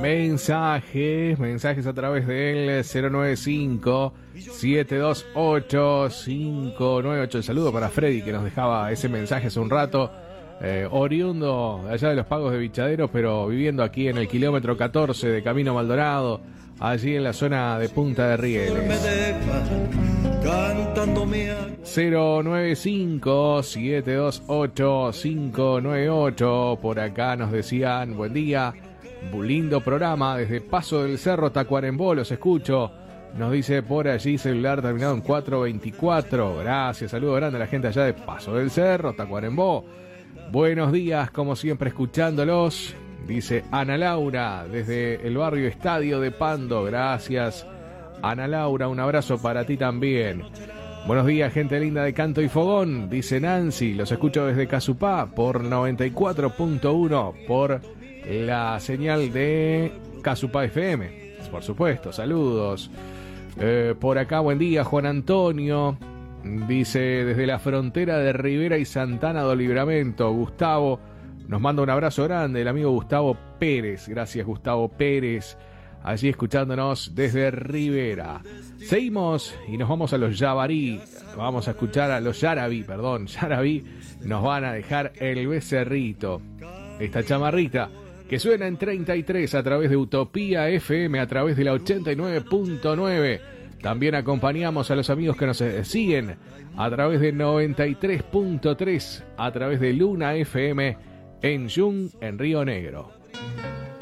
mensajes a través del 095-728-598. El saludo para Freddy, que nos dejaba ese mensaje hace un rato, oriundo allá de los Pagos de Vichadero, pero viviendo aquí en el kilómetro 14 de Camino Maldonado, allí en la zona de Punta de Rieles. 095-728-598. Por acá nos decían, buen día, lindo programa, desde Paso del Cerro, Tacuarembó, los escucho. Nos dice por allí celular terminado en 424. Gracias, saludo grande a la gente allá de Paso del Cerro, Tacuarembó. Buenos días, como siempre escuchándolos. Dice Ana Laura, desde el barrio Estadio de Pando. Gracias, Ana Laura, un abrazo para ti también. Buenos días, gente linda de Canto y Fogón, dice Nancy. Los escucho desde Casupá por 94.1 por la señal de Casupá FM. Por supuesto, saludos. Por acá, buen día, Juan Antonio. Dice desde la frontera de Rivera y Santana do Livramento, Gustavo. Nos manda un abrazo grande el amigo Gustavo Pérez. Gracias, Gustavo Pérez. Allí escuchándonos desde Rivera. Seguimos y nos vamos a los Yabarí. Vamos a escuchar a los Yarabí, Yarabí nos van a dejar el becerrito. Esta chamarrita que suena en 33 a través de Utopía FM, a través de la 89.9. También acompañamos a los amigos que nos siguen a través de 93.3, a través de Luna FM en Yung, en Río Negro.